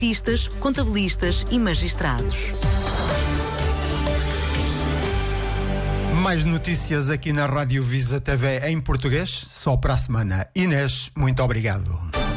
artistas, contabilistas e magistrados. Mais notícias aqui na Rádio Visa TV em português, só para a semana. Inês, muito obrigado.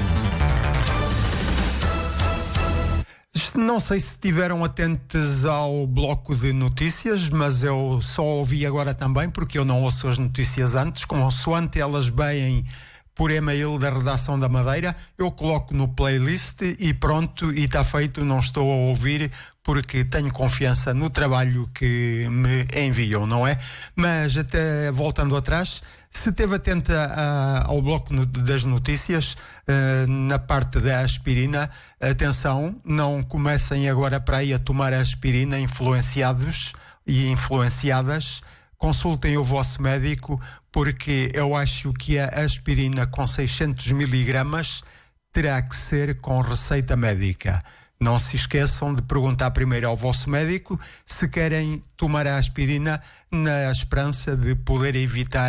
Não sei se estiveram atentos ao bloco de notícias, mas eu só ouvi agora também, porque eu não ouço as notícias antes, consoante elas vêm por e-mail da Redação da Madeira, eu coloco no playlist e pronto, e está feito, não estou a ouvir, porque tenho confiança no trabalho que me enviam, não é? Mas até voltando atrás, se esteve atenta ao bloco das notícias, na parte da aspirina, atenção, não comecem agora para aí a tomar a aspirina influenciados e influenciadas. Consultem o vosso médico, porque eu acho que a aspirina com 600 miligramas terá que ser com receita médica. Não se esqueçam de perguntar primeiro ao vosso médico se querem tomar a aspirina na esperança de poder evitar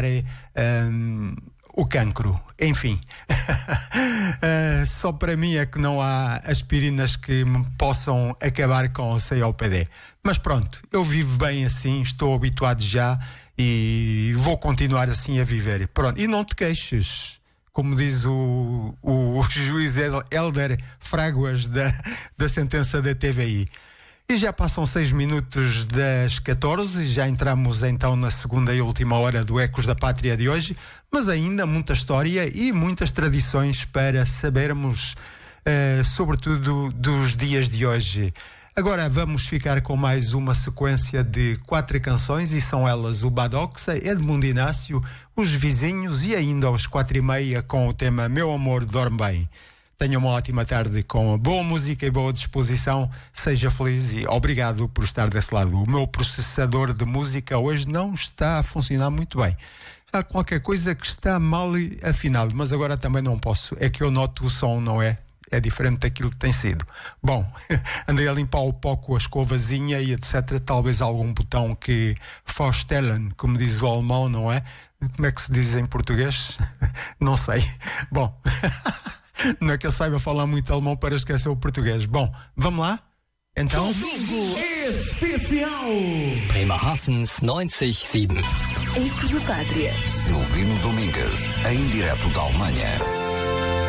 o cancro. Enfim, só para mim é que não há aspirinas que me possam acabar com o COPD. Mas pronto, eu vivo bem assim, estou habituado já e vou continuar assim a viver. Pronto, e não te queixes, como diz o juiz Hélder Fraguas da sentença da TVI. E já passam 6 minutos das 14, já entramos então na segunda e última hora do Ecos da Pátria de hoje, mas ainda muita história e muitas tradições para sabermos, sobretudo, dos dias de hoje. Agora vamos ficar com mais uma sequência de 4 canções, e são elas o Badoxa, Edmundo Inácio, Os Vizinhos e ainda aos 4h30 com o tema Meu Amor Dorme Bem. Tenha uma ótima tarde com boa música e boa disposição. Seja feliz e obrigado por estar desse lado. O meu processador de música hoje não está a funcionar muito bem. Há qualquer coisa que está mal afinado, mas agora também não posso. É que eu noto o som, não é? É diferente daquilo que tem sido. Bom, andei a limpar o pó com a escovazinha e etc. Talvez algum botão que vorstellen, como diz o alemão, não é? Como é que se diz em português? Não sei. Bom... Não é que eu saiba falar muito alemão para esquecer o português. Bom, vamos lá? Então... Domingo especial! Bremerhavens 97. Ecos da Pátria. Silvino Domingues, em direto da Alemanha.